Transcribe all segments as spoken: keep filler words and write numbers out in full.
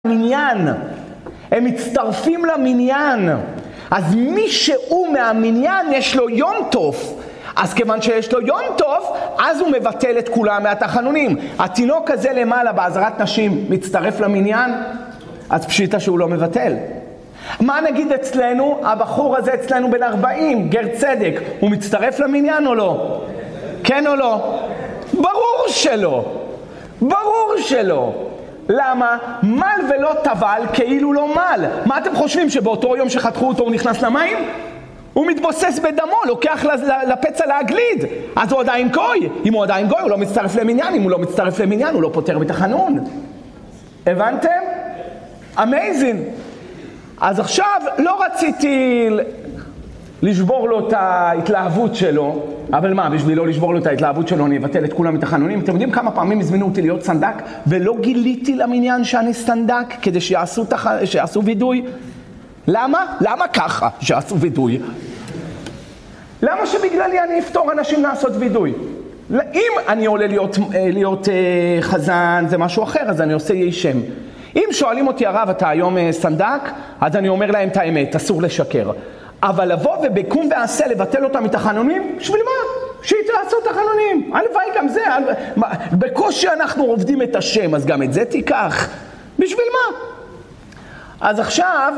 מניין, הם מצטרפים למניין. אז מי שהוא מהמניין יש לו יום טוב, אז כיוון שיש לו יום טוב, אז הוא מבטל את כולם מהתחנונים. התינוק הזה למעלה בעזרת נשים מצטרף למניין, אז פשיטה שהוא לא מבטל. מה נגיד אצלנו? הבחור הזה אצלנו בן ארבעים, גר צדק, הוא מצטרף למניין או לא? כן או לא? ברור שלא, ברור שלא. למה? מל ולא טבל כאילו לא מל. מה אתם חושבים, שבאותו יום שחתכו אותו הוא נכנס למים? הוא מתבוסס בדמו, לוקח לפצע להגליד, אז הוא עדיין גוי. אם הוא עדיין גוי הוא לא מצטרף למניין, אם הוא לא מצטרף למניין הוא לא פותר בתחנון. הבנתם? אמייזינג. אז עכשיו לא רציתי לשבור לו את ההתלהבות שלו, אבל מה, בשביל לא לשבור לו את ההתלהבות שלו אני אבטל את כולם מתחנונים. אתם יודעים כמה פעמים הזמינו אותי להיות סנדק ולא גיליתי למניין שאני סנדק כדי שיעשו, תח... שיעשו וידוי? למה? למה ככה שיעשו וידוי? למה שבגללי אני אפתור אנשים לעשות וידוי? אם אני עולה להיות, להיות חזן זה משהו אחר, אז אני עושה יהי שם. אם שואלים אותי הרב אתה היום סנדק, אז אני אומר להם את האמת, אסור לשקר. אבל לבוא ובקום ועשה לבטל אותם מתחנונים, בשביל מה? שיתעשו תחנונים. הלוואי גם זה. בקושי אנחנו עובדים את השם, אז גם את זה תיקח. בשביל מה? אז עכשיו,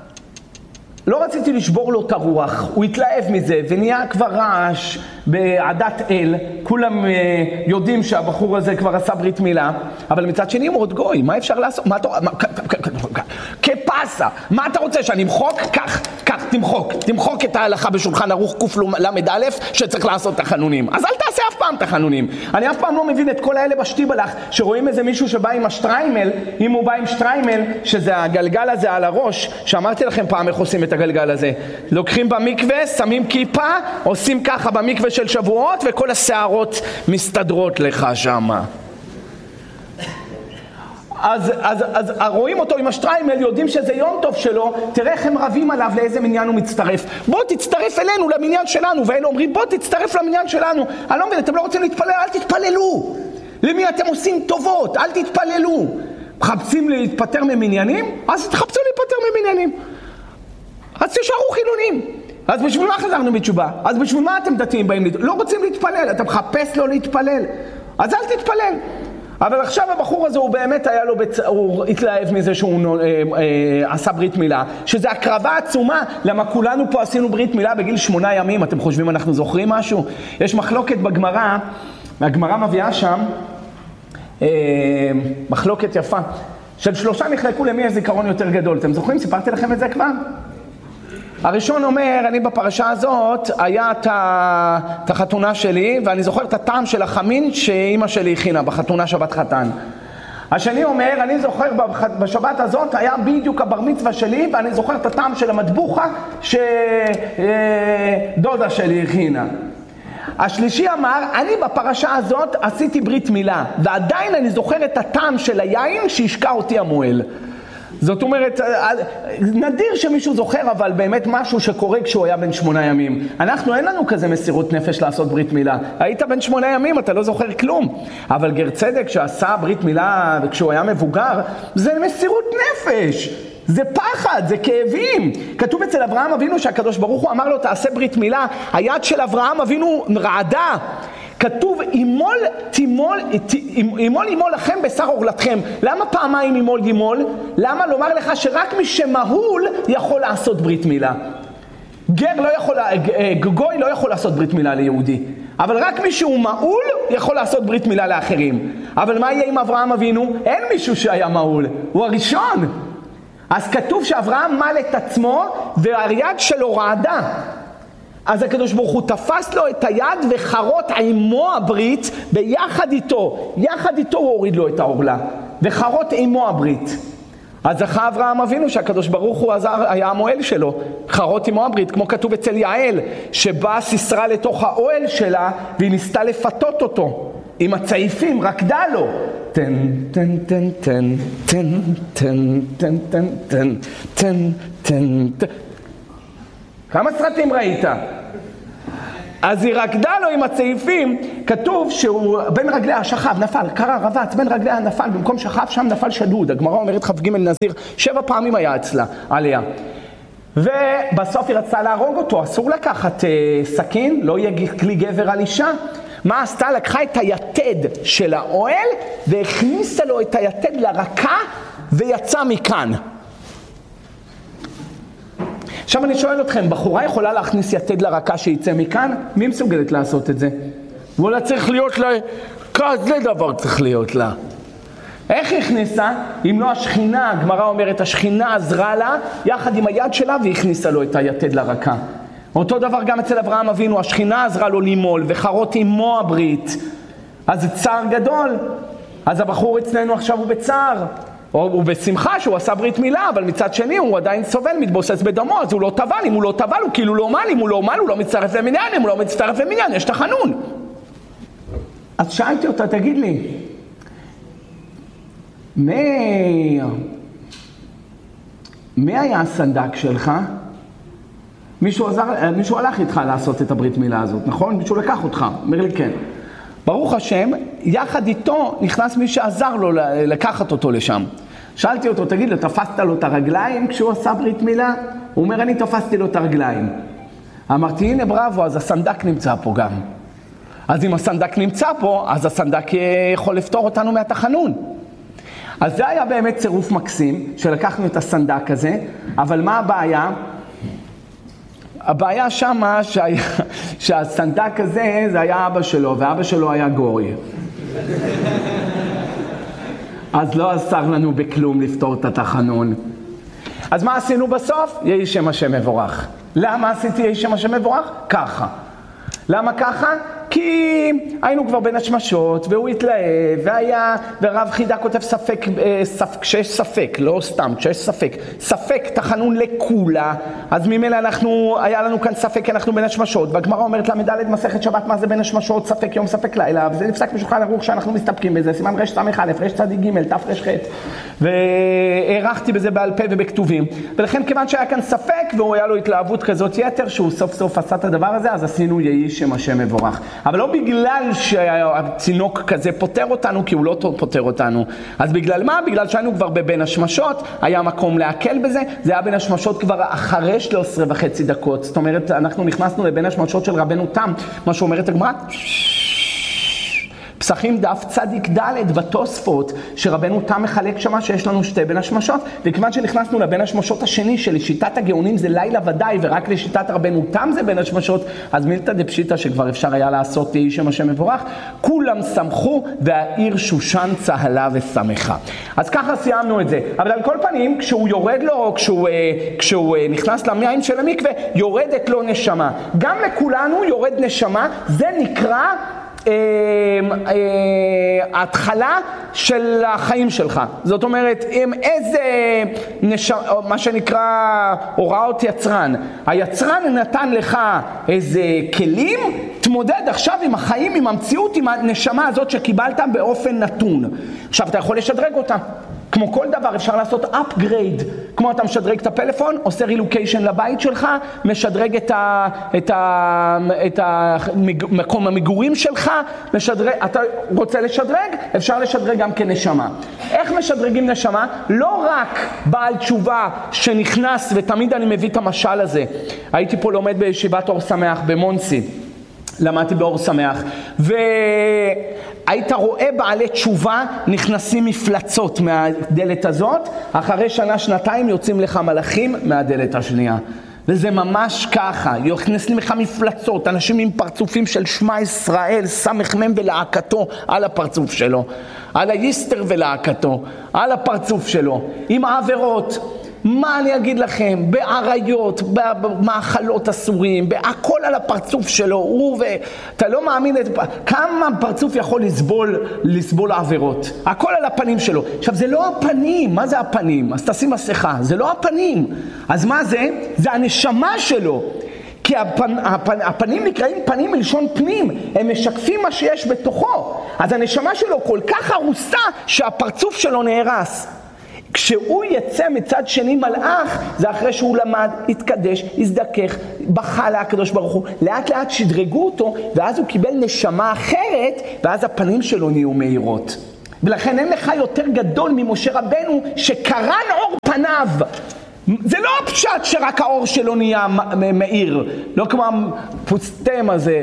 לא רציתי לשבור לו את הרוח. הוא התלהב מזה ונהיה כבר רעש בעדת אל. כולם יודעים שהבחור הזה כבר עשה ברית מילה. אבל מצד שני הוא עוד גוי. מה אפשר לעשות? מה אתה... כפסה. מה אתה רוצה שאני אמחוק? כך, כך, תמחוק. תמחוק את ההלכה בשולחן ערוך קוף למד א' שצריך לעשות תחנונים. אז אל תעשה אף פעם תחנונים. אני אף פעם לא מבין את כל האלה בשטיבלך, שרואים איזה מישהו שבא עם השטריימל, אם הוא בא עם שטריימל, שזה הגלגל הזה על הראש, שאמרתי לכם פעם איך עושים את הגלגל הזה. לוקחים במקווה, שמים כיפה, עושים ככה במקווה של שבועות, וכל השערות מסתדרות לך שמה. אז, אז, אז רואים אותו עם השטריימל, יודעים שזה יום טוב שלו, תראה איך הם רבים עליו לאיזה מניין הוא מצטרף. בוא תצטרף אלינו למניין שלנו, ואלה אומרים בוא תצטרף למניין שלנו. אני לא מבין, אתם לא רוצים להתפלל, אל תתפללו. למי אתם עושים טובות? אל תתפללו. מחפשים להתפטר ממניינים? אז תחפשו להתפטר ממניינים. אז תשארו חילונים. אז בשביל מה חזרנו בתשובה? אז בשביל מה אתם דתיים באים? לא רוצים להתפלל, אתה מחפש לא להתפלל. אז אל תתפלל. אבל עכשיו הבחור הזה הוא באמת היה לו, בצ... הוא התלהב מזה שהוא אה, אה, עשה ברית מילה, שזה הקרבה עצומה, למה כולנו פה עשינו ברית מילה בגיל שמונה ימים, אתם חושבים אנחנו זוכרים משהו? יש מחלוקת בגמרא, הגמרא מביאה שם, אה, מחלוקת יפה, של שלושה נחלקו למי יש זיכרון יותר גדול, אתם זוכרים? סיפרתי לכם את זה כבר? הראשון אומר, אני בפרשה הזאת, היה את החתונה שלי, ואני זוכר את הטעם של החמין שאימא שלי הכינה בחתונה שבת חתן. השני אומר, אני זוכר בשבת הזאת, היה בדיוק הבר מצווה שלי, ואני זוכר את הטעם של המטבוחה שדודה שלי הכינה. השלישי אמר, אני בפרשה הזאת עשיתי ברית מילה, ועדיין אני זוכר את הטעם של היין שהשקע אותי המועל. זאת אומרת, נדיר שמישהו זוכר, אבל באמת משהו שקורה כשהוא היה בן שמונה ימים. אנחנו, אין לנו כזה מסירות נפש לעשות ברית מילה. היית בן שמונה ימים, אתה לא זוכר כלום. אבל גר צדק שעשה ברית מילה כשהוא היה מבוגר, זה מסירות נפש. זה פחד, זה כאבים. כתוב אצל אברהם אבינו שהקדוש ברוך הוא אמר לו, תעשה ברית מילה. היד של אברהם אבינו רעדה. כתוב, אימול תימול, אימול אימול לכם בשר עורלתכם. למה פעמיים אימול אימול? למה לומר לך שרק מי שמהול יכול לעשות ברית מילה? גר לא יכול, גוי לא יכול לעשות ברית מילה ליהודי. אבל רק מי שהוא מהול יכול לעשות ברית מילה לאחרים. אבל מה יהיה עם אברהם אבינו? אין מישהו שהיה מהול. הוא הראשון. אז כתוב שאברהם מל את עצמו והיד שלו רעדה. אז הקדוש ברוך הוא תפס לו את היד וחרות עמו הברית ביחד איתו. יחד איתו הוא הוריד לו את העורלה. וחרות עמו הברית. אז זכה אברהם אבינו שהקדוש ברוך הוא עזר, היה המועל שלו. חרות עמו הברית, כמו כתוב אצל יעל, שבאה סיסרה לתוך האוהל שלה והיא ניסתה לפתות אותו. עם הצעיפים, רקדה לו. תן, תן, תן, תן, תן, תן, תן, תן, תן, תן, תן, תן. כמה סרטים ראית? אז היא רקדה לו עם הצעיפים, כתוב שהוא בין רגליה שכב, נפל, קרא, רבץ, בין רגליה נפל, במקום שכב שם נפל שדוד. הגמרא אומרת כ"ג נזיר, שבע פעמים היה אצלה, עליה. ובסוף היא רצתה להרוג אותו, אסור לקחת אה, סכין, לא יהיה כלי גבר על אישה. מה עשתה? לקחה את היתד של האוהל והכניסה לו את היתד לרקה ויצא מכאן. עכשיו אני שואל אתכם, בחורה יכולה להכניס יתד לרקה שיצא מכאן? מי מסוגלת לעשות את זה? ואולי צריך להיות לה, כזה דבר צריך להיות לה. איך היא הכניסה? אם לא השכינה, הגמרא אומרת, השכינה עזרה לה יחד עם היד שלה והכניסה לו את היתד לרקה. אותו דבר גם אצל אברהם אבינו, השכינה עזרה לו לימול וחרות עמו הברית. אז זה צער גדול. אז הבחור אצלנו עכשיו הוא בצער. הוא בשמחה שהוא עשה ברית מילה, אבל מצד שני הוא עדיין סובל, מתבוסס בדמו, אז הוא לא טבל, אם הוא לא טבל הוא כאילו לא מעל, אם הוא לא מעל הוא לא מצטרף למניין, אם הוא לא מצטרף למניין יש תחנון. אז שאלתי אותה, תגיד לי, מי, מי היה הסנדק שלך? מישהו, עזר, מישהו הלך איתך לעשות את הברית מילה הזאת, נכון? מישהו לקח אותך, אומר לי כן. ברוך השם, יחד איתו נכנס מי שעזר לו לקחת אותו לשם. שאלתי אותו, תגיד לו, תפסת לו את הרגליים כשהוא עשה ברית מילה? הוא אומר, אני תפסתי לו את הרגליים. אמרתי, הנה בראבו, אז הסנדק נמצא פה גם. אז אם הסנדק נמצא פה, אז הסנדק יכול לפתור אותנו מהתחנון. אז זה היה באמת צירוף מקסים, שלקחנו את הסנדק הזה, אבל מה הבעיה? הבעיה שמה שהיה, שהסנדק הזה זה היה אבא שלו, ואבא שלו היה גוי. אז לא עזר לנו בכלום לפתור את התחנון. אז מה עשינו בסוף? יהי שם השם מבורך. למה עשיתי יהי שם השם מבורך? ככה. למה ככה? כי היינו כבר בין השמשות, והוא התלהב, והיה, ורב חידה כותב ספק, ספק, כשיש ספק, לא סתם, כשיש ספק, ספק תחנון לכולה, אז ממילא אנחנו, היה לנו כאן ספק, כי אנחנו בין השמשות, והגמרא אומרת למדלת מסכת שבת, מה זה בין השמשות, ספק יום, ספק לילה, וזה נפסק בשולחן ערוך שאנחנו מסתפקים בזה, סימן רש סמך א', רש צדיק ג', ת' רש ח', והערכתי בזה בעל פה ובכתובים, ולכן כיוון שהיה כאן ספק, והוא היה לו התלהבות כזאת יתר, שהוא סוף סוף עשה את הדבר הזה, אז עשינו יהי שם השם מבורך. אבל לא בגלל שהצינוק כזה פותר אותנו, כי הוא לא פותר אותנו. אז בגלל מה? בגלל שהיינו כבר בבין השמשות, היה מקום להקל בזה, זה היה בין השמשות כבר אחרי שלוש עשרה וחצי דקות. זאת אומרת, אנחנו נכנסנו לבין השמשות של רבנו תם, מה שאומרת הגמרא, פסחים דף צדיק ד' בתוספות, שרבנו תם מחלק שמה שיש לנו שתי בין השמשות, וכיוון שנכנסנו לבין השמשות השני של שיטת הגאונים זה לילה ודאי, ורק לשיטת רבנו תם זה בין השמשות, אז מילתא דפשיטא שכבר אפשר היה לעשות יהי שם השם מבורך, כולם שמחו והעיר שושן צהלה ושמחה. אז ככה סיימנו את זה. אבל על כל פנים, כשהוא יורד לו, כשהוא, כשהוא נכנס למים של המקווה, יורדת לו נשמה. גם לכולנו יורד נשמה, זה נקרא ההתחלה של החיים שלך. זאת אומרת, עם איזה נש... מה שנקרא הוראות יצרן. היצרן נתן לך איזה כלים, תמודד עכשיו עם החיים, עם המציאות, עם הנשמה הזאת שקיבלת באופן נתון. עכשיו אתה יכול לשדרג אותה. כמו כל דבר אפשר לעשות upgrade, כמו אתה משדרג את הפלאפון, עושה רילוקיישן לבית שלך, משדרג את, ה, את, ה, את המקום המגורים שלך, משדרג, אתה רוצה לשדרג? אפשר לשדרג גם כנשמה. איך משדרגים נשמה? לא רק בעל תשובה שנכנס, ותמיד אני מביא את המשל הזה. הייתי פה לומד בישיבת אור שמח במונסי. למדתי באור שמח, והיית רואה בעלי תשובה נכנסים מפלצות מהדלת הזאת, אחרי שנה שנתיים יוצאים לך מלאכים מהדלת השנייה. וזה ממש ככה, יוכנסים לך מפלצות, אנשים עם פרצופים של שמע ישראל, סמך מם ולהקתו על הפרצוף שלו, על היסטר ולהקתו, על הפרצוף שלו, עם העבירות. מה אני אגיד לכם? בעריות, במאכלות אסורים, בהכל על הפרצוף שלו, הוא ואתה לא מאמין את... כמה פרצוף יכול לסבול, לסבול העבירות? הכל על הפנים שלו. עכשיו זה לא הפנים, מה זה הפנים? אז תשים מסכה, זה לא הפנים. אז מה זה? זה הנשמה שלו. כי הפנ, הפנ, הפנים נקראים פנים מלשון פנים, הם משקפים מה שיש בתוכו. אז הנשמה שלו כל כך הרוסה שהפרצוף שלו נהרס. כשהוא יצא מצד שני מלאך, זה אחרי שהוא למד, התקדש, הזדכך, בכה להקדוש ברוך הוא, לאט לאט שדרגו אותו, ואז הוא קיבל נשמה אחרת, ואז הפנים שלו נהיו מהירות. ולכן אין לך יותר גדול ממשה רבנו שקרן אור פניו. זה לא הפשט שרק האור שלו נהיה מאיר, לא כמו הפוסטם הזה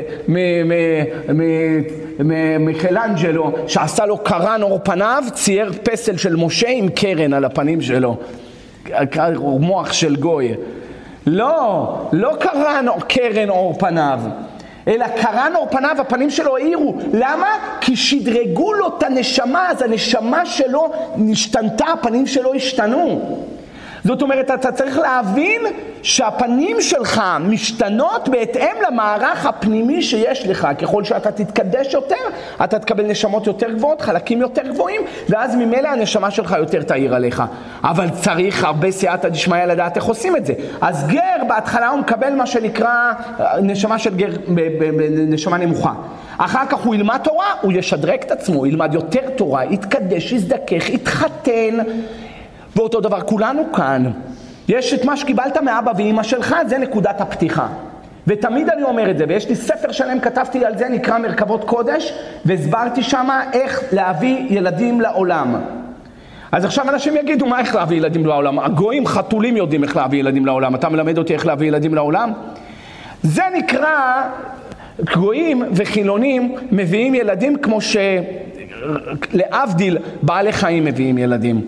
ממיכלאנג'לו שעשה לו קרן אור פניו, צייר פסל של משה עם קרן על הפנים שלו, מוח של גוי. לא, לא קרן או קרן אור פניו, אלא קרן אור פניו, הפנים שלו העירו. למה? כי שדרגו לו את הנשמה, אז הנשמה שלו נשתנתה, הפנים שלו השתנו. זאת אומרת, אתה צריך להבין שהפנים שלך משתנות בהתאם למערך הפנימי שיש לך. ככל שאתה תתקדש יותר, אתה תקבל נשמות יותר גבוהות, חלקים יותר גבוהים, ואז ממילא הנשמה שלך יותר תאיר עליך. אבל צריך הרבה סייעתא דשמיא לדעת איך עושים את זה. אז גר בהתחלה הוא מקבל מה שנקרא נשמה של גר, נשמה נמוכה. אחר כך הוא ילמד תורה, הוא ישדרג את עצמו, הוא ילמד יותר תורה, יתקדש, יזדכך, יתחתן. ואותו דבר כולנו כאן. יש את מה שקיבלת מאבא ואמא שלך, זה נקודת הפתיחה. ותמיד אני אומר את זה, ויש לי ספר שלם, כתבתי על זה, נקרא מרכבות קודש, והסברתי שמה איך להביא ילדים לעולם. אז עכשיו אנשים יגידו, מה איך להביא ילדים לעולם? הגויים, חתולים יודעים איך להביא ילדים לעולם. אתה מלמד אותי איך להביא ילדים לעולם? זה נקרא, גויים וחילונים מביאים ילדים כמו שלהבדיל בעלי חיים מביאים ילדים.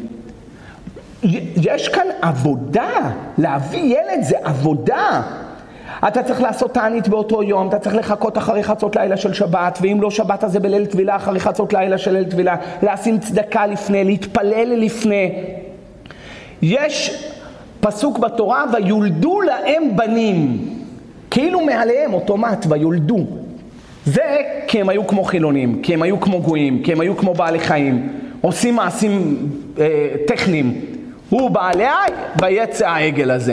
יש כאן עבודה, להביא ילד זה עבודה. אתה צריך לעשות תענית באותו יום, אתה צריך לחכות אחרי חצות לילה של שבת, ואם לא שבת אז זה בליל טבילה, אחרי חצות לילה של ליל טבילה, לשים צדקה לפני, להתפלל לפני. יש פסוק בתורה, ויולדו להם בנים, כאילו מעליהם אוטומט, ויולדו. זה כי הם היו כמו חילונים, כי הם היו כמו גויים, כי הם היו כמו בעלי חיים, עושים מעשים אה, טכניים. הוא בעלי ויצא העגל הזה.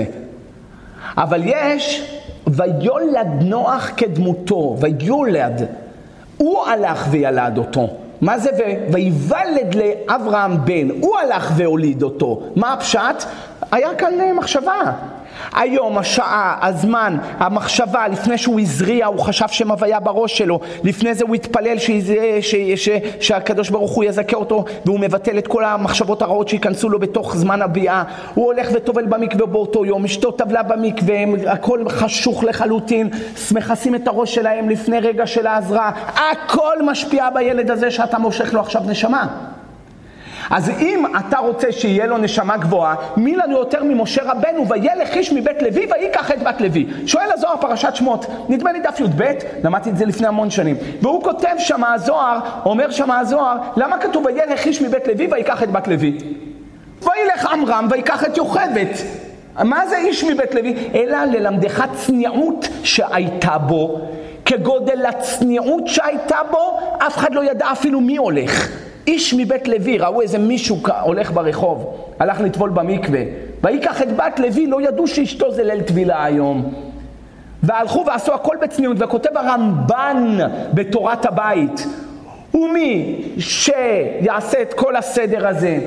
אבל יש ויולד נוח כדמותו, ויולד, הוא הלך וילד אותו. מה זה? ויוולד לאברהם בן, הוא הלך והוליד אותו. מה הפשט? היה כאן מחשבה. היום, השעה, הזמן, המחשבה, לפני שהוא הזריע, הוא חשב שמוויה בראש שלו, לפני זה הוא התפלל שזה, ש, ש, שהקדוש ברוך הוא יזכה אותו, והוא מבטל את כל המחשבות הרעות שיכנסו לו בתוך זמן הביאה. הוא הולך וטובל במקווה באותו יום, אשתו טבלה במקווה, הכל חשוך לחלוטין, מכסים את הראש שלהם לפני רגע של העזרה, הכל משפיע בילד הזה שאתה מושך לו עכשיו נשמה. אז אם אתה רוצה שיהיה לו נשמה גבוהה, מי לנו יותר ממשה רבנו, וילך איש מבית לוי ויקח את בת לוי. שואל הזוהר פרשת שמות, נדמה לי דף י"ב, למדתי את זה לפני המון שנים, והוא כותב שמה הזוהר, אומר שמה הזוהר, למה כתוב וילך איש מבית לוי ויקח את בת לוי? וילך עמרם ויקח את יוכבד. מה זה איש מבית לוי? אלא ללמדך צניעות שהייתה בו, כגודל הצניעות שהייתה בו, אף אחד לא ידע אפילו מי הולך. איש מבית לוי, ראו איזה מישהו הולך ברחוב, הלך לטבול במקווה, ויקח את בת לוי, לא ידעו שאשתו זה ליל טבילה היום. והלכו ועשו הכל בצניעות, וכותב הרמב"ן בתורת הבית, ומי שיעשה את כל הסדר הזה,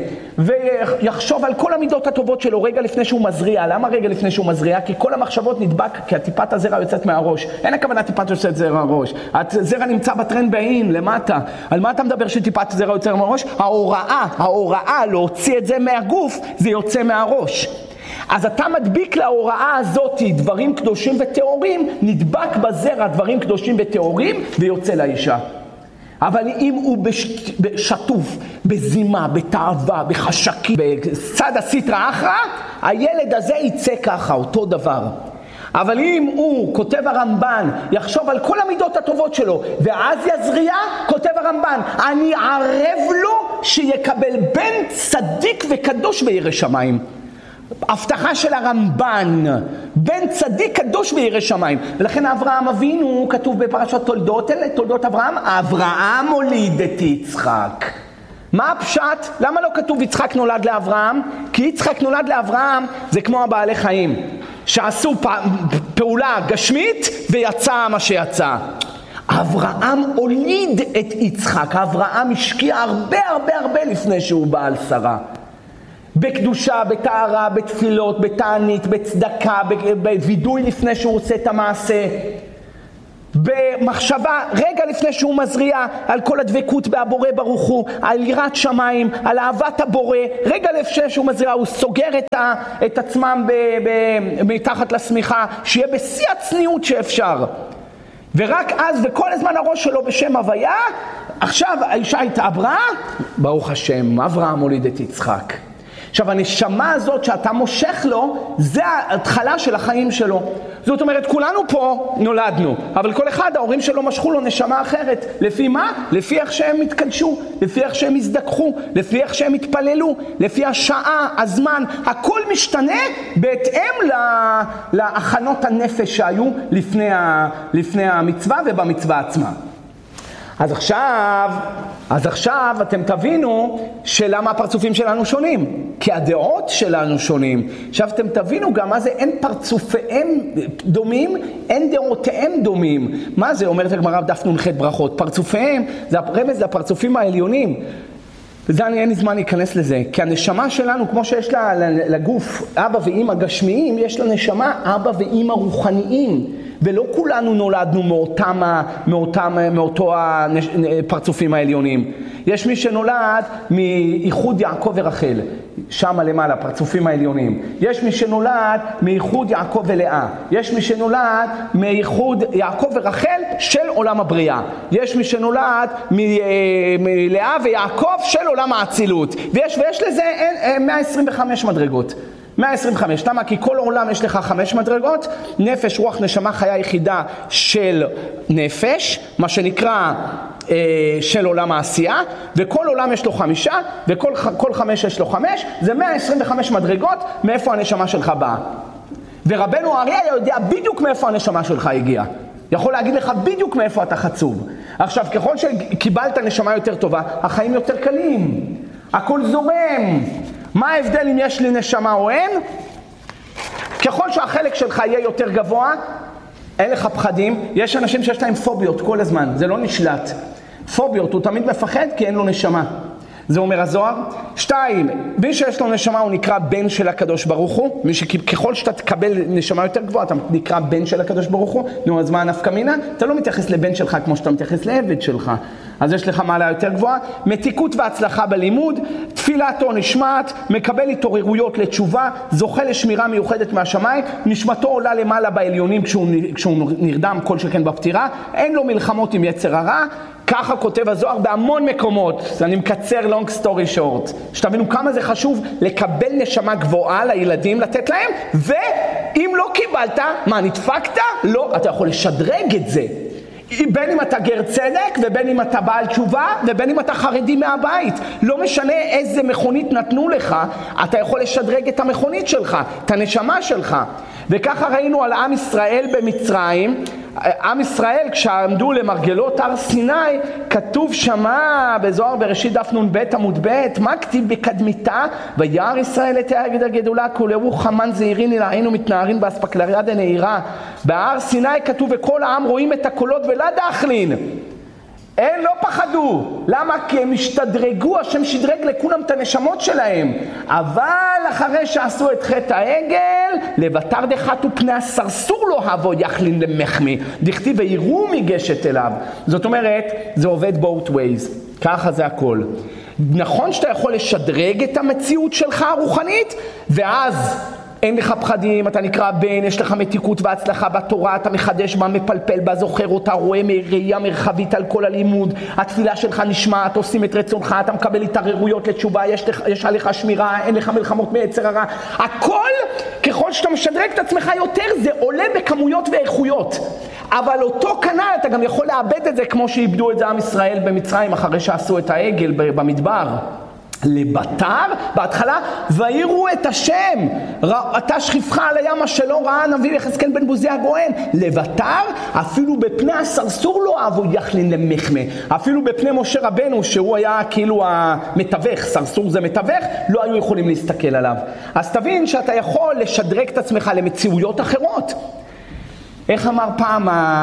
ויחשוב על כל המידות הטובות שלו רגע לפני שהוא מזריע. למה רגע לפני שהוא מזריע? כי כל המחשבות נדבק, כי הטיפת הזרע יוצאת מהראש. אין הכוונה טיפת יוצאת זרע מהראש. הזרע נמצא בטרן בעין, למטה. על מה אתה מדבר שטיפת זרע יוצא מהראש? ההוראה, ההוראה להוציא את זה מהגוף, זה יוצא מהראש. אז אתה מדביק להוראה הזאת דברים קדושים וטהורים, נדבק בזרע דברים קדושים וטהורים, ויוצא לאישה. אבל אם הוא בשטוף, בזימה, בתאווה, בחשקי, בצד הסטרא אחרא, הילד הזה יצא ככה, אותו דבר. אבל אם הוא, כותב הרמב"ן, יחשוב על כל המידות הטובות שלו, ואז יזריע, כותב הרמב"ן, אני ערב לו שיקבל בן צדיק וקדוש וירא שמיים. הבטחה של הרמב"ן, בן צדיק קדוש וירא שמיים. ולכן אברהם אבינו, כתוב בפרשת תולדות, אלה תולדות אברהם, אברהם הוליד את יצחק. מה הפשט? למה לא כתוב יצחק נולד לאברהם? כי יצחק נולד לאברהם זה כמו הבעלי חיים, שעשו פעולה גשמית ויצא מה שיצא. אברהם הוליד את יצחק, אברהם השקיע הרבה הרבה הרבה לפני שהוא בא על שרה. בקדושה, בתארה, בתפילות, בתענית, בצדקה, בווידוי לפני שהוא עושה את המעשה, במחשבה רגע לפני שהוא מזריע על כל הדבקות בהבורא ברוך הוא, על יראת שמיים, על אהבת הבורא, רגע לפני שהוא מזריע הוא סוגר את, ה, את עצמם ב, ב, מתחת לשמיכה, שיהיה בשיא הצניעות שאפשר, ורק אז וכל הזמן הראש שלו בשם הוויה. עכשיו האישה התעברה, ברוך השם אברהם הוליד את יצחק. עכשיו הנשמה הזאת שאתה מושך לו, זה ההתחלה של החיים שלו. זאת אומרת, כולנו פה נולדנו, אבל כל אחד, ההורים שלו משכו לו נשמה אחרת. לפי מה? לפי איך שהם התקדשו, לפי איך שהם הזדכחו, לפי איך שהם התפללו, לפי השעה, הזמן, הכל משתנה בהתאם להכנות הנפש שהיו לפני, ה, לפני המצווה ובמצווה עצמה. אז עכשיו, אז עכשיו אתם תבינו שלמה הפרצופים שלנו שונים, כי הדעות שלנו שונים. עכשיו אתם תבינו גם מה זה אין פרצופיהם דומים, אין דעותיהם דומים. מה זה? אומרת הגמרא בדף נ"ח ברכות. פרצופיהם, זה הרמז, זה הפרצופים העליונים. וזה אני אין לי זמן להיכנס לזה, כי הנשמה שלנו, כמו שיש לה לגוף אבא ואמא גשמיים, יש לה נשמה אבא ואמא רוחניים. ולא כולנו נולדנו מאותם, מאותם, מאותו הפרצופים העליונים. יש מי שנולד מאיחוד יעקב ורחל, שם למעלה, פרצופים העליונים. יש מי שנולד מאיחוד יעקב ולאה. יש מי שנולד מאיחוד יעקב ורחל של עולם הבריאה. יש מי שנולד מלאה ויעקב של עולם האצילות. ויש, ויש לזה מאה עשרים וחמש מדרגות. מאה עשרים וחמש, למה? כי כל עולם יש לך חמש מדרגות, נפש, רוח, נשמה, חיה יחידה של נפש, מה שנקרא אה, של עולם העשייה, וכל עולם יש לו חמישה, וכל כל חמש יש לו חמש, זה מאה עשרים וחמש מדרגות מאיפה הנשמה שלך באה. ורבנו אריה יודע בדיוק מאיפה הנשמה שלך הגיעה. יכול להגיד לך בדיוק מאיפה אתה חצוב. עכשיו, ככל שקיבלת נשמה יותר טובה, החיים יותר קלים, הכל זורם. מה ההבדל אם יש לי נשמה או אין? ככל שהחלק שלך יהיה יותר גבוה, אין לך פחדים. יש אנשים שיש להם פוביות כל הזמן, זה לא נשלט. פוביות, הוא תמיד מפחד כי אין לו נשמה. זה אומר הזוהר. שתיים, מי שיש לו נשמה הוא נקרא בן של הקדוש ברוך הוא. מי שככל שאתה תקבל נשמה יותר גבוהה, אתה נקרא בן של הקדוש ברוך הוא. נו, אז מה הנפקא מינה? אתה לא מתייחס לבן שלך כמו שאתה מתייחס לעבד שלך. אז יש לך מעלה יותר גבוהה. מתיקות והצלחה בלימוד, תפילתו נשמעת, מקבל התעוררויות לתשובה, זוכה לשמירה מיוחדת מהשמיים, נשמתו עולה למעלה בעליונים כשהוא, כשהוא נרדם כל שכן בפטירה, אין לו מלחמות עם יצר הרע. ככה כותב הזוהר בהמון מקומות. אני מקצר long story short. שתבינו כמה זה חשוב לקבל נשמה גבוהה לילדים, לתת להם, ואם לא קיבלת, מה, נדפקת? לא, אתה יכול לשדרג את זה. בין אם אתה גר צדק, ובין אם אתה בעל תשובה, ובין אם אתה חרדי מהבית. לא משנה איזה מכונית נתנו לך, אתה יכול לשדרג את המכונית שלך, את הנשמה שלך. וככה ראינו על עם ישראל במצרים. עם ישראל כשעמדו למרגלות הר סיני, כתוב שמה בזוהר בראשית דף נ"ב עמוד ב', מה כתיב בקדמיתה? וירא ישראל את יגד הגדולה כולהו חמן זעירין אלוהינו מתנערין באספקלריה דנהירה. בהר סיני כתוב וכל העם רואים את הקולות ולא דאכלין. הם לא פחדו. למה? כי הם השתדרגו, השם שדרג לכולם את הנשמות שלהם. אבל אחרי שעשו את חטא העגל, לבטר דחת ופני הסרסור לא הבו יחלין למחמי. דכתיב ויראו מגשת אליו. זאת אומרת, זה עובד both ways. ככה זה הכל. נכון שאתה יכול לשדרג את המציאות שלך הרוחנית, ואז אין לך פחדים, אתה נקרא בן, יש לך מתיקות והצלחה בתורה, אתה מחדש בה, מפלפל בה, זוכר אותה, רואה ראייה מרחבית על כל הלימוד, התפילה שלך נשמעת, עושים את רצונך, אתה מקבל התעררויות לתשובה, יש, לך, יש עליך שמירה, אין לך מלחמות מיצר הרע. הכל, ככל שאתה משדרג את עצמך יותר, זה עולה בכמויות ואיכויות. אבל אותו כנ"ל אתה גם יכול לאבד את זה כמו שאיבדו את זה עם ישראל במצרים אחרי שעשו את העגל במדבר. לבטר, בהתחלה, ויראו את השם, אתה שכיבך על הים שלא ראה הנביא יחזקאל בן בוזי הגאון. לבטר, אפילו בפני הסרסור לא אהבו יחלין למחמה, אפילו בפני משה רבנו שהוא היה כאילו המתווך, סרסור זה מתווך, לא היו יכולים להסתכל עליו. אז תבין שאתה יכול לשדרג את עצמך למציאויות אחרות. איך אמר פעם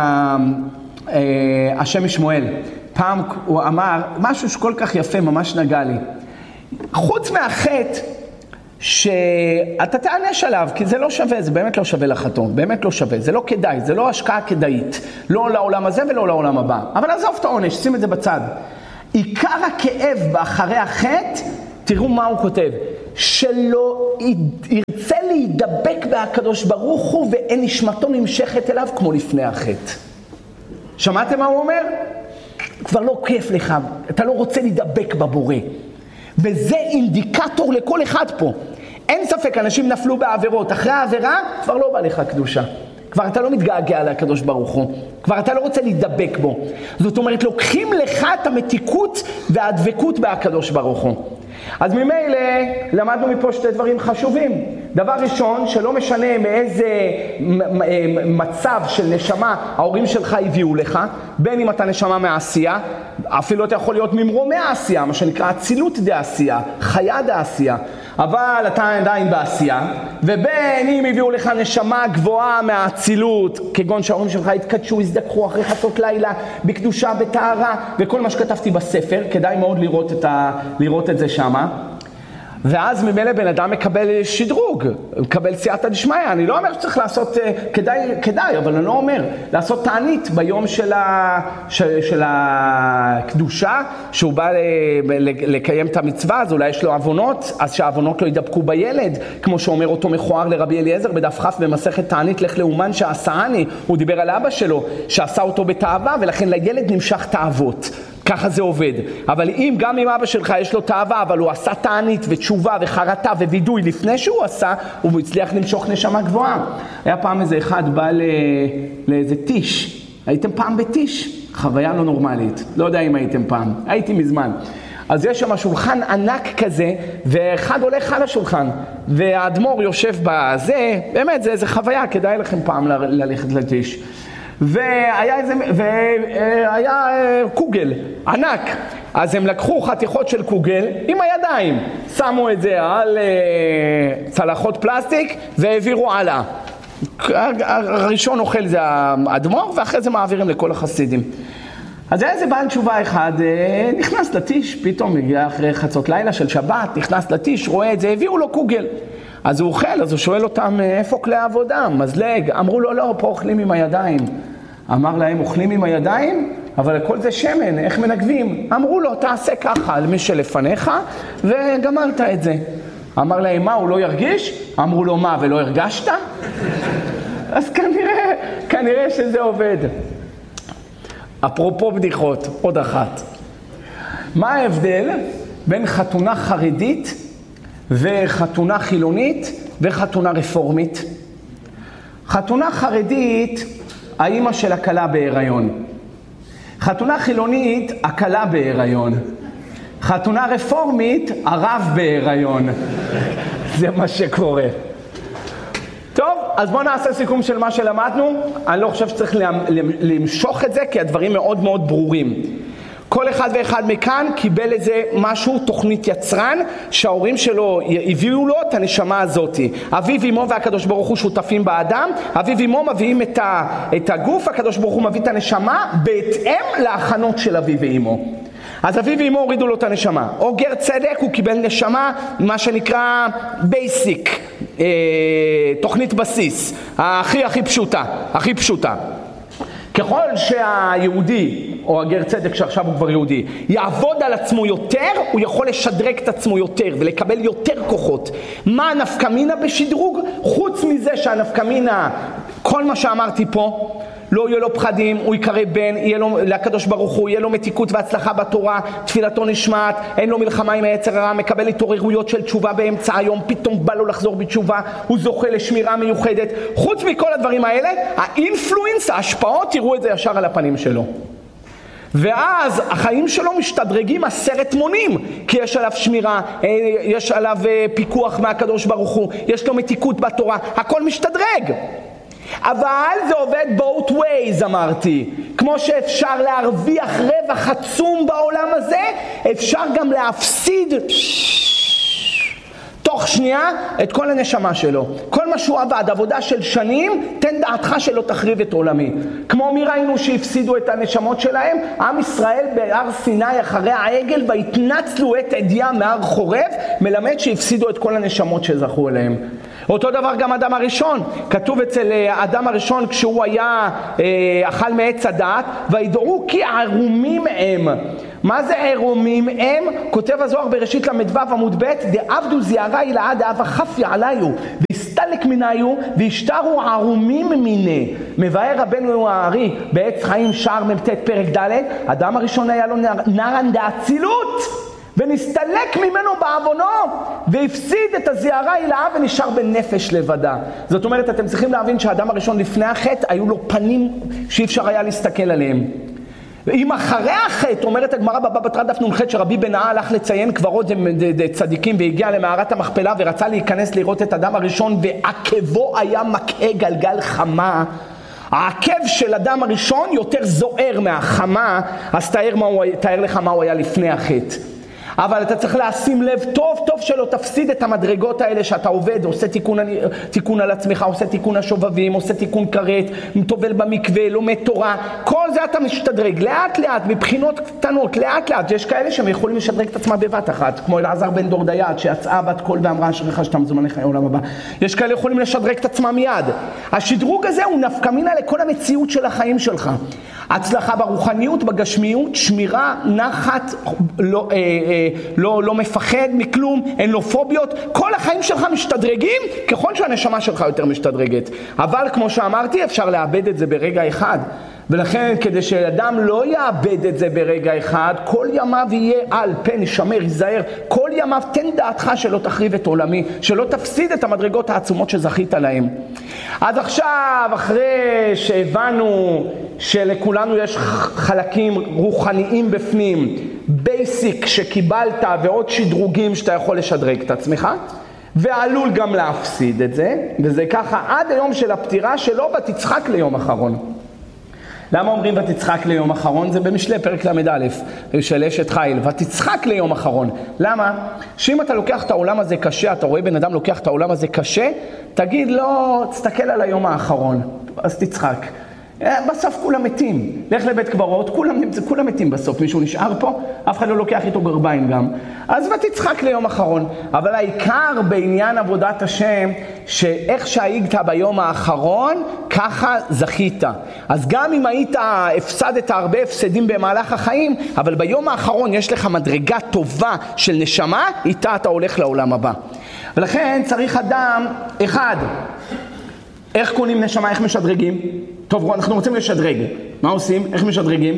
השם משמואל? פעם הוא אמר משהו שכל כך יפה, ממש נגע לי. חוץ מהחטא, שאתה תענש עליו, כי זה לא שווה, זה באמת לא שווה לחתום, באמת לא שווה, זה לא כדאי, זה לא השקעה כדאית, לא לעולם הזה ולא לעולם הבא. אבל עזוב את העונש, שים את זה בצד. עיקר הכאב באחרי החטא, תראו מה הוא כותב, שלא ירצה להידבק בהקדוש ברוך הוא ואין נשמתו נמשכת אליו כמו לפני החטא. שמעתם מה הוא אומר? כבר לא כיף לך, אתה לא רוצה להידבק בבורא. וזה אינדיקטור לכל אחד פה. אין ספק, אנשים נפלו בעבירות. אחרי העבירה כבר לא בא לך קדושה. כבר אתה לא מתגעגע לקדוש ברוך הוא. כבר אתה לא רוצה להידבק בו. זאת אומרת, לוקחים לך את המתיקות והדבקות בהקדוש ברוך הוא. אז ממילא למדנו מפה שתי דברים חשובים. דבר ראשון, שלא משנה מאיזה מצב של נשמה ההורים שלך הביאו לך, בין אם אתה נשמה מהעשייה, אפילו אתה יכול להיות ממרומי העשייה, מה שנקרא אצילות דעשייה, חיה דעשייה, אבל אתה עדיין בעשייה, ובין אם הביאו לך נשמה גבוהה מהאצילות, כגון שההורים שלך התקדשו, הזדקחו אחרי חצות לילה, בקדושה, בטהרה, וכל מה שכתבתי בספר, כדאי מאוד לראות את, ה... לראות את זה שמה. ואז ממילא בן אדם מקבל שדרוג, מקבל סייעתא דשמיא. אני לא אומר שצריך לעשות, כדאי, כדאי, אבל אני לא אומר, לעשות תענית ביום של, ה, של, של הקדושה, שהוא בא לקיים את המצווה, אז אולי יש לו עוונות, אז שהעוונות לא ידבקו בילד, כמו שאומר אותו מכוער לרבי אליעזר בדף כ' במסכת תענית לך לאומן שעשאני, הוא דיבר על אבא שלו, שעשה אותו בתאווה, ולכן לילד נמשך תאוות. ככה זה עובד. אבל אם גם עם אבא שלך יש לו תאווה, אבל הוא עשה תענית ותשובה וחרטה ווידוי לפני שהוא עשה, הוא הצליח למשוך נשמה גבוהה. היה פעם איזה אחד בא ל... לאיזה טיש. הייתם פעם בטיש? חוויה לא נורמלית. לא יודע אם הייתם פעם. הייתי מזמן. אז יש שם שולחן ענק כזה, ואחד הולך על השולחן, והאדמו"ר יושב בזה, באמת זה איזה חוויה, כדאי לכם פעם ל... ללכת לטיש. והיה איזה, והיה קוגל ענק, אז הם לקחו חתיכות של קוגל עם הידיים, שמו את זה על צלחות פלסטיק והעבירו הלאה. הראשון אוכל זה האדמו"ר, ואחרי זה מעבירים לכל החסידים. אז היה איזה בעל תשובה אחד, נכנס לטיש, פתאום הגיע אחרי חצות לילה של שבת, נכנס לטיש, רואה את זה, הביאו לו קוגל. אז הוא אוכל, אז הוא שואל אותם, איפה כלי העבודה? מזלג. אמרו לו, לא, פה אוכלים עם הידיים. אמר להם, אוכלים עם הידיים? אבל הכל זה שמן, איך מנגבים? אמרו לו, תעשה ככה על מי שלפניך, וגמרת את זה. אמר להם, מה, הוא לא ירגיש? אמרו לו, מה, ולא הרגשת? אז כנראה, כנראה שזה עובד. אפרופו בדיחות, עוד אחת. מה ההבדל בין חתונה חרדית וחתונה חילונית וחתונה רפורמית? חתונה חרדית, האמא של הכלה בהיריון. חתונה חילונית, הכלה בהיריון. חתונה רפורמית, הרב בהיריון. זה מה שקורה. טוב, אז בואו נעשה סיכום של מה שלמדנו. אני לא חושב שצריך למשוך את זה, כי הדברים מאוד מאוד ברורים. כל אחד ואחד מכאן קיבל איזה משהו, תוכנית יצרן, שההורים שלו הביאו לו את הנשמה הזאת. אביו ואמו והקדוש ברוך הוא שותפים באדם, אביו ואמו מביאים את, ה, את הגוף, הקדוש ברוך הוא מביא את הנשמה בהתאם להכנות של אביו ואמו. אז אביו ואמו הורידו לו את הנשמה. אוגר צדק הוא קיבל נשמה, מה שנקרא בייסיק, אה, תוכנית בסיס, הכי הכי פשוטה, הכי פשוטה. ככל שהיהודי, או הגר צדק שעכשיו הוא כבר יהודי, יעבוד על עצמו יותר, הוא יכול לשדרג את עצמו יותר ולקבל יותר כוחות. מה הנפקמינה בשדרוג? חוץ מזה שהנפקמינה, כל מה שאמרתי פה, לא יהיה לו פחדים, הוא יקרא בן, יהיה לו, לקדוש ברוך הוא, יהיה לו מתיקות והצלחה בתורה, תפילתו נשמעת, אין לו מלחמה עם היצר הרע, מקבל התעוררויות של תשובה באמצע היום, פתאום בא לו לחזור בתשובה, הוא זוכה לשמירה מיוחדת. חוץ מכל הדברים האלה, האינפלואנס, ההשפעות, תראו את זה ישר על הפנים שלו. ואז החיים שלו משתדרגים עשרת מונים, כי יש עליו שמירה, יש עליו פיקוח מהקדוש ברוך הוא, יש לו מתיקות בתורה, הכל משתדרג. אבל זה עובד both ways, אמרתי. כמו שאפשר להרוויח רווח עצום בעולם הזה, אפשר גם להפסיד תוך תוך שנייה את כל הנשמה שלו. כל מה שהוא עבד, עבודה של שנים, תן דעתך שלא תחריב את עולמי. כמו מי ראינו שהפסידו את הנשמות שלהם? עם ישראל בהר סיני אחרי העגל והתנצלו את עדיה מהר חורב, מלמד שהפסידו את כל הנשמות שזכו אליהם. אותו דבר גם אדם הראשון, כתוב אצל אדם הראשון כשהוא היה אה, אכל מעץ הדעת, וידעו כי ערומים הם. מה זה ערומים הם? כותב הזוהר בראשית למדו עמוד ב' דעבדו זיערה אילאה דאבה חפי עליו והסתלק מניו והשתרו ערומים מיני. מבאר רבנו הארי בעץ חיים שער מ"ט פרק ד', אדם הראשון היה לו נרן דאצילות ונסתלק ממנו בעוונו והפסיד את הזיערה אילאה ונשאר בנפש לבדה. זאת אומרת, אתם צריכים להבין שהאדם הראשון לפני החטא היו לו פנים שאי אפשר היה להסתכל עליהם. אם אחרי החטא, אומרת הגמרא בבבא בתרא דף נ"ח שרבי בנאה הלך לציין קברות צדיקים והגיע למערת המכפלה ורצה להיכנס לראות את אדם הראשון ועקבו היה מכה גלגל חמה. העקב של אדם הראשון יותר זוהר מהחמה, אז תאר, מה הוא, תאר לך מה הוא היה לפני החטא. אבל אתה צריך לשים לב טוב טוב שלא תפסיד את המדרגות האלה שאתה עובד, עושה תיקון, תיקון על עצמך, עושה תיקון השובבים, עושה תיקון כרת, מטובל במקווה, לומד תורה, כל זה אתה משתדרג לאט לאט, מבחינות קטנות, לאט לאט. יש כאלה שהם יכולים לשדרג את עצמה בבת אחת, כמו אלעזר בן דורדייד שיצאה בת קול ואמרה אשריך שאתה מזומן לחיי עולם הבא. יש כאלה יכולים לשדרג את עצמה מיד. השדרוג הזה הוא נפקא מינה לכל המציאות של החיים שלך. הצלחה ברוחניות, בגשמיות, שמירה, נחת, לא, אה, אה, לא, לא מפחד מכלום, אין לו פוביות, כל החיים שלך משתדרגים ככל שהנשמה שלך יותר משתדרגת. אבל כמו שאמרתי, אפשר לאבד את זה ברגע אחד. ולכן כדי שאדם לא יאבד את זה ברגע אחד, כל ימיו יהיה על פן, ישמר, ייזהר, כל ימיו תן דעתך שלא תחריב את עולמי, שלא תפסיד את המדרגות העצומות שזכית להם. אז עכשיו, אחרי שהבנו שלכולנו יש חלקים רוחניים בפנים, בייסיק שקיבלת ועוד שדרוגים שאתה יכול לשדרג את עצמך, ועלול גם להפסיד את זה, וזה ככה עד היום של הפטירה שלו ותצחק ליום אחרון. למה אומרים ותצחק ליום אחרון? זה במשלי פרק למד א' של אשת חיל, ותצחק ליום אחרון. למה? שאם אתה לוקח את העולם הזה קשה, אתה רואה בן אדם לוקח את העולם הזה קשה, תגיד לא, תסתכל על היום האחרון, אז תצחק. בסוף כולם מתים, לך לבית קברות, כולם, כולם מתים בסוף, מישהו נשאר פה, אף אחד לא לוקח איתו גרביים גם, אז ותצחק ליום אחרון. אבל העיקר בעניין עבודת השם, שאיך שהיית ביום האחרון, ככה זכית. אז גם אם היית, הפסדת הרבה הפסדים במהלך החיים, אבל ביום האחרון יש לך מדרגה טובה של נשמה, איתה אתה הולך לעולם הבא. ולכן צריך אדם אחד, איך קונים נשמה, איך משדרגים? טוב, אנחנו רוצים לשדרג. מה עושים? איך משדרגים?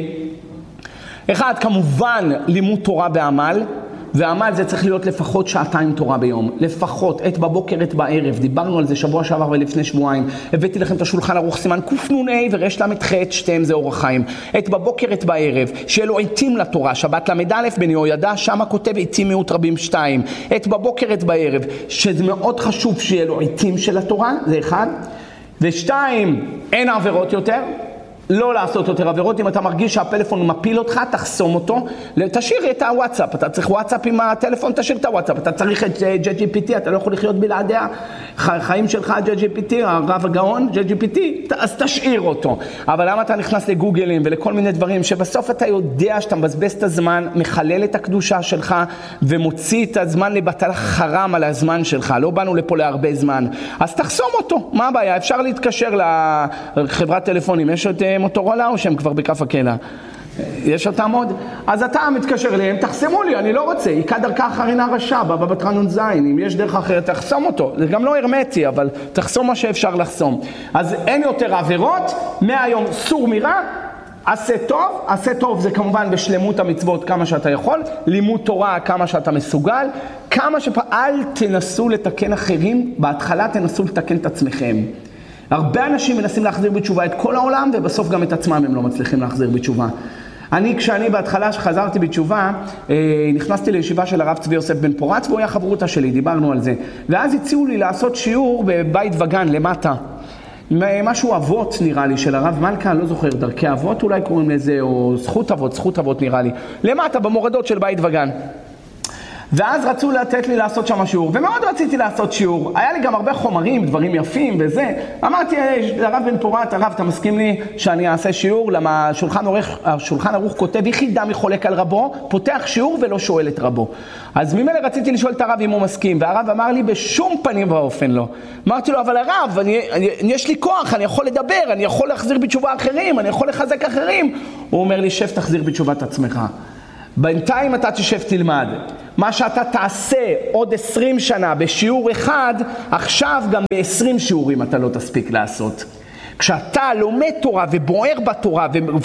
אחד, כמובן, לימוד תורה בעמל, ועמל זה צריך להיות לפחות שעתיים תורה ביום. לפחות, עת בבוקר, עת בערב. דיברנו על זה שבוע שעבר ולפני שבועיים. הבאתי לכם את השולחן ערוך סימן קנ"ה ורש למ"ח, שתיהם זה אורח חיים. עת בבוקר, עת בערב. שיהיה לו עתים לתורה. שבת למ"א בן יהוידע, שמה כותב עתים מיעוט רבים שתיים. עת בבוקר, עת בערב. שזה מאוד חשוב שיהיה לו עתים של התורה, זה אחד. ושתיים, אין עבירות יותר, לא לעשות יותר עבירות. אם אתה מרגיש שהפלאפון מפיל אותך, תחסום אותו, תשאיר את הוואטסאפ, אתה צריך וואטסאפ עם הטלפון, תשאיר את הוואטסאפ, אתה צריך את ג'י ג'י פי טי, אתה לא יכול לחיות בלעדיה, חיים שלך ג'י ג'י פי טי, הרב הגאון, ג'י ג'י פי טי, אז תשאיר אותו. אבל למה אתה נכנס לגוגלים ולכל מיני דברים, שבסוף אתה יודע שאתה מבזבז את הזמן, מחלל את הקדושה שלך, ומוציא את הזמן לבטל חרם על הזמן שלך, לא באנו לפה להרבה זמן, אז תחסום אותו, מה הבעיה? אפשר להתקשר לחברת טלפונים, יש עוד מוטורולה או שהם כבר בכף הקלע? יש אותם עוד? אז אתה מתקשר אליהם, תחסמו לי, אני לא רוצה, יקע דרכה אחרינה רשע, בבא בתרא נ"ז, אם יש דרך אחרת, תחסום אותו. זה גם לא הרמטי, אבל תחסום מה שאפשר לחסום. אז אין יותר עבירות, מהיום סור מרע, עשה טוב, עשה טוב זה כמובן בשלמות המצוות כמה שאתה יכול, לימוד תורה כמה שאתה מסוגל, כמה שפעל תנסו לתקן אחרים, בהתחלה תנסו לתקן את עצמכם. הרבה אנשים מנסים להחזיר בתשובה את כל העולם, ובסוף גם את עצמם הם לא מצליחים להחזיר בתשובה. אני, כשאני בהתחלה שחזרתי בתשובה, נכנסתי לישיבה של הרב צבי יוסף בן פורץ, והוא היה חברותה שלי, דיברנו על זה. ואז הציעו לי לעשות שיעור בבית וגן למטה. משהו אבות נראה לי, של הרב מלכה, לא זוכר, דרכי אבות אולי קוראים לזה, או זכות אבות, זכות אבות נראה לי. למטה, במורדות של בית וגן. ואז רצו לתת לי לעשות שם שיעור, ומאוד רציתי לעשות שיעור. היה לי גם הרבה חומרים, דברים יפים וזה. אמרתי, הרב בן פורת, הרב, אתה מסכים לי שאני אעשה שיעור? למה שולחן ערוך, שולחן ערוך כותב, יחידה מחולק על רבו, פותח שיעור ולא שואל את רבו. אז ממילא רציתי לשאול את הרב אם הוא מסכים, והרב אמר לי בשום פנים ואופן לא. אמרתי לו, אבל הרב, אני, אני, יש לי כוח, אני יכול לדבר, אני יכול להחזיר בתשובה אחרים, אני יכול לחזק אחרים. הוא אומר לי, שב, תחזיר בתשובת עצמך. בינתיים אתה תשב תלמד. מה שאתה תעשה עוד עשרים שנה בשיעור אחד, עכשיו גם ב-עשרים שיעורים אתה לא תספיק לעשות. כשאתה לומד תורה ובוער בתורה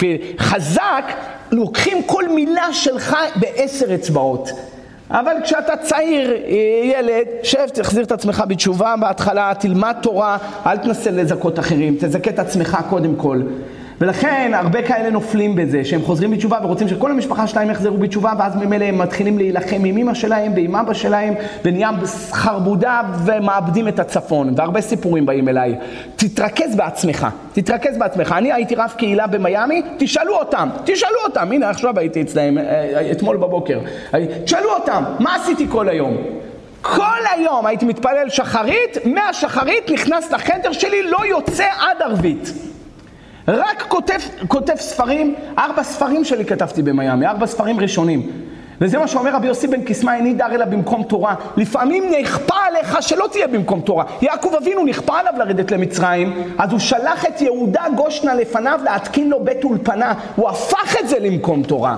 וחזק, לוקחים כל מילה שלך בעשר אצבעות. אבל כשאתה צעיר, ילד, שב, תחזיר את עצמך בתשובה בהתחלה, תלמד תורה, אל תנסה לזכות אחרים, תזכה את עצמך קודם כל. ולכן הרבה כאלה נופלים בזה, שהם חוזרים בתשובה ורוצים שכל המשפחה שלהם יחזרו בתשובה, ואז ממילא הם מתחילים להילחם עם אמא שלהם ועם אבא שלהם, ונהיה חרבודה ומאבדים את הצפון, והרבה סיפורים באים אליי. תתרכז בעצמך, תתרכז בעצמך. אני הייתי רב קהילה במיימי, תשאלו אותם, תשאלו אותם, הנה עכשיו הייתי אצלהם, אתמול בבוקר, תשאלו אותם, מה עשיתי כל היום? כל היום הייתי מתפלל שחרית, מהשחרית נכנס לחדר שלי, לא יוצא עד ערבית. רק כותב, כותב ספרים, ארבע ספרים שלי כתבתי במיימי, ארבע ספרים ראשונים. וזה מה שאומר רבי יוסי בן קיסמא, איני דר אלא במקום תורה. לפעמים נכפה עליך שלא תהיה במקום תורה. יעקב אבינו נכפה עליו לרדת למצרים, אז הוא שלח את יהודה גושנה לפניו להתקין לו בית אולפנה. הוא הפך את זה למקום תורה.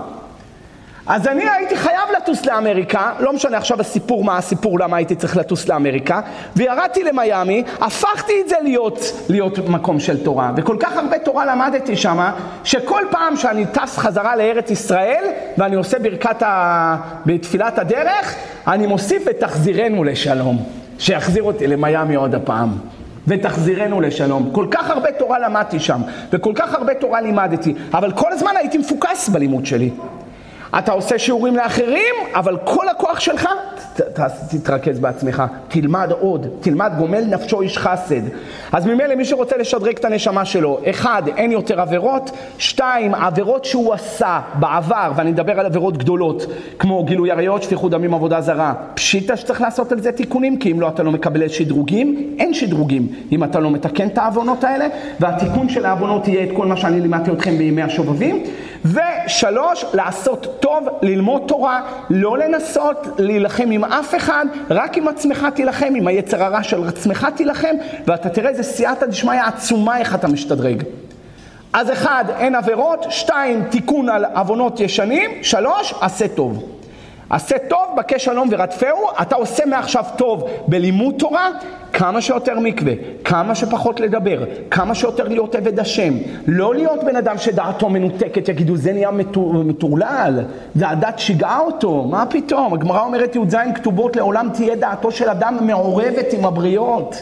אז אני הייתי חייב לטוס לאמריקה, לא משנה עכשיו הסיפור, מה הסיפור, למה הייתי צריך לטוס לאמריקה, וירדתי למיימי, הפכתי את זה להיות, להיות מקום של תורה, וכל כך הרבה תורה למדתי שמה, שכל פעם שאני טס חזרה לארץ ישראל, ואני עושה ברכת ה... בתפילת הדרך, אני מוסיף ותחזירנו לשלום, שיחזיר אותי למיימי עוד הפעם. ותחזירנו לשלום. כל כך הרבה תורה למדתי שם, וכל כך הרבה תורה לימדתי, אבל כל הזמן הייתי מפוקס בלימוד שלי. אתה עושה שיעורים לאחרים, אבל כל הכוח שלך, ת, ת, תתרכז בעצמך, תלמד עוד, תלמד גומל נפשו איש חסד. אז ממילא מי שרוצה לשדרג את הנשמה שלו, אחד, אין יותר עבירות, שתיים, עבירות שהוא עשה בעבר, ואני מדבר על עבירות גדולות, כמו גילוי עריות, שפיכות דמים, עבודה זרה, פשיטה שצריך לעשות על זה תיקונים, כי אם לא אתה לא מקבל שדרוגים, אין שדרוגים, אם אתה לא מתקן את העוונות האלה, והתיקון של העוונות יהיה את כל מה שאני לימדתי אתכם בימי השובבים, ושלוש, לעשות טוב, ללמוד תורה, לא לנסות להילחם עם אף אחד, רק עם עצמך תילחם, עם היצר הרע של עצמך תילחם, ואתה תראה איזה סייעתא דשמיא עצומה איך אתה משתדרג. אז אחד, אין עבירות, שתיים, תיקון על עוונות ישנים, שלוש, עשה טוב. עשה טוב, בקש שלום ורדפהו, אתה עושה מעכשיו טוב בלימוד תורה, כמה שיותר מקווה, כמה שפחות לדבר, כמה שיותר להיות עבד השם, לא להיות בן אדם שדעתו מנותקת, יגידו זה נהיה מטורלל, זה הדת שיגעה אותו, מה פתאום? הגמרא אומרת י"ז כתובות לעולם תהיה דעתו של אדם מעורבת עם הבריות.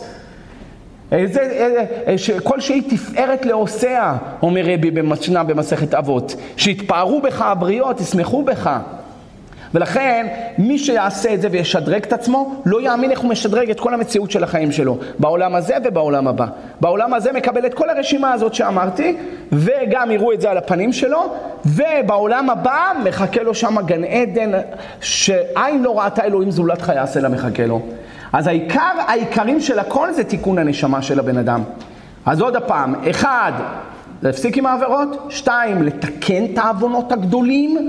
איזה, איזה, כל שהיא תפארת לעושיה, אומר רבי במשנה במסכת אבות, שיתפארו בך הבריות, ישמחו בך. ולכן מי שיעשה את זה וישדרג את עצמו, לא יאמין איך הוא משדרג את כל המציאות של החיים שלו, בעולם הזה ובעולם הבא. בעולם הזה מקבל את כל הרשימה הזאת שאמרתי, וגם יראו את זה על הפנים שלו, ובעולם הבא מחכה לו שם גן עדן, שעין לא ראתה אלוהים זולתך יעשה לה מחכה לו. אז העיקר, העיקרים של הכל זה תיקון הנשמה של הבן אדם. אז עוד הפעם, אחד, להפסיק עם העבירות, שתיים, לתקן את העוונות הגדולים,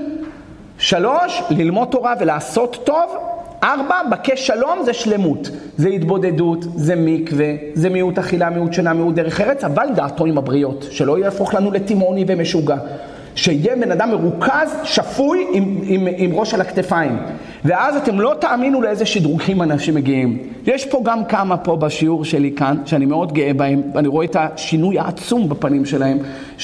שלוש, ללמוד תורה ולעשות טוב, ארבע, בקש שלום זה שלמות, זה התבודדות, זה מקווה, זה מיעוט אכילה, מיעוט שינה, מיעוט דרך ארץ, אבל דעתו עם הבריות, שלא יהפוך לנו לתימוני ומשוגע, שיהיה בן אדם מרוכז, שפוי עם, עם, עם ראש על הכתפיים, ואז אתם לא תאמינו לאיזה שדרוגים אנשים מגיעים. יש פה גם כמה פה בשיעור שלי כאן, שאני מאוד גאה בהם, ואני רואה את השינוי העצום בפנים שלהם,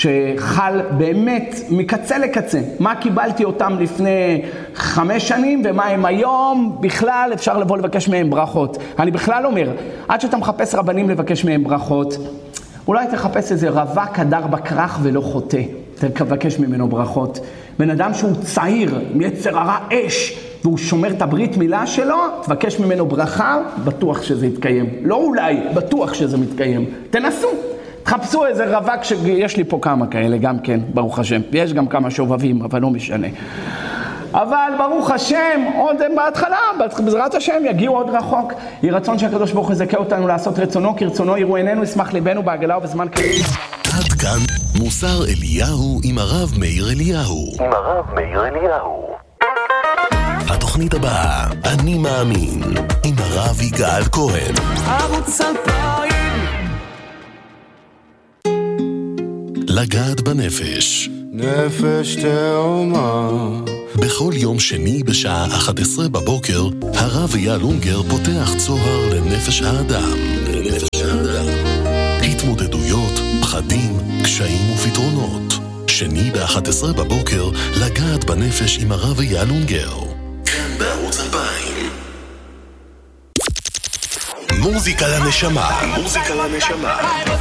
שחל באמת מקצה לקצה. מה קיבלתי אותם לפני חמש שנים, ומה הם היום, בכלל אפשר לבוא לבקש מהם ברכות. אני בכלל אומר, עד שאתה מחפש רבנים לבקש מהם ברכות, אולי תחפש איזה רווק הדר בכרך ולא חוטא. תבקש ממנו ברכות. בן אדם שהוא צעיר, מיצר הרע אש, והוא שומר את הברית מילה שלו, תבקש ממנו ברכה, בטוח שזה יתקיים. לא אולי, בטוח שזה מתקיים. תנסו, תחפשו איזה רווק שיש לי פה כמה כאלה, גם כן, ברוך השם. ויש גם כמה שובבים, אבל לא משנה. אבל ברוך השם, עוד בהתחלה, בעזרת השם יגיעו עוד רחוק. יהי רצון שהקדוש ברוך הוא יזכה אותנו לעשות רצונו, כרצונו יראו עינינו, ישמח ליבנו בעגלה ובזמן קריב. עד כאן מוסר אליהו עם הרב מאיר אליהו. עם הרב מאיר אליהו. התוכנית הבאה, אני מאמין, עם הרב יגאל כהן. ערוץ אלפיים. לגעת בנפש. נפש תאומה. בכל יום שני בשעה אחת עשרה בבוקר, הרב אייל אונגר פותח צוהר לנפש האדם. לנפש האדם. התמודדויות, פחדים, קשיים ופתרונות. שני ב-אחת עשרה בבוקר, לגעת בנפש עם הרב אייל אונגר. כאן בערוץ אלפיים. מוזיקה לנשמה. מוזיקה לנשמה.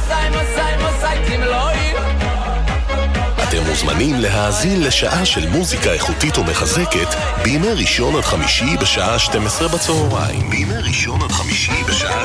אתם מוזמנים להאזין לשעה של מוזיקה איכותית ומחזקת בימי ראשון עד חמישי בשעה שתים עשרה בצהריים. בימי ראשון עד חמישי בשעה